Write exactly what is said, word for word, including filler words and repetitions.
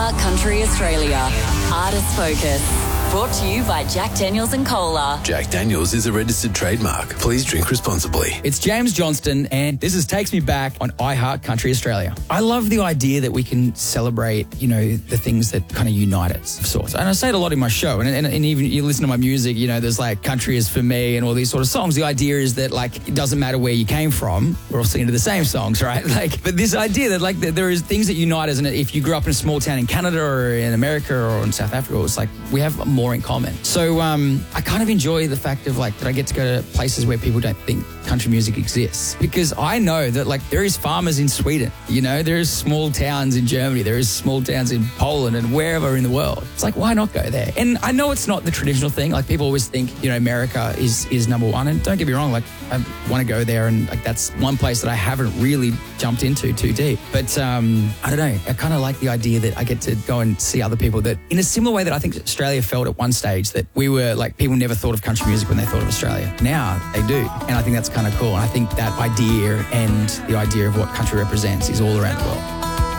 iHeart Country Australia. Artist Focus. Brought to you by Jack Daniels and Cola. Jack Daniels is a registered trademark. Please drink responsibly. It's James Johnston, and this is Takes Me Back on iHeart Country Australia. I love the idea that we can celebrate, you know, the things that kind of unite us of sorts. And I say it a lot in my show, and, and, and even you listen to my music, you know, there's like Country Is For Me and all these sort of songs. The idea is that, like, it doesn't matter where you came from, we're all singing to the same songs, right? Like, but this idea that, like, that there is things that unite us, and if you grew up in a small town in Canada or in America or in South Africa, it's like we have more in common. So um, I kind of enjoy the fact of, like, that I get to go to places where people don't think country music exists, because I know that, like, there is farmers in Sweden, you know, there is small towns in Germany, there is small towns in Poland and wherever in the world. It's like, why not go there? And I know it's not the traditional thing. Like, people always think, you know, America is is number one, and don't get me wrong, like, I want to go there, and, like, that's one place that I haven't really jumped into too deep. But um, I don't know, I kind of like the idea that I get to go and see other people that, in a similar way that I think Australia felt at one stage, that we were, like, people never thought of country music when they thought of Australia. Now they do, and I think that's kind of cool. And I think that idea and the idea of what country represents is all around the world.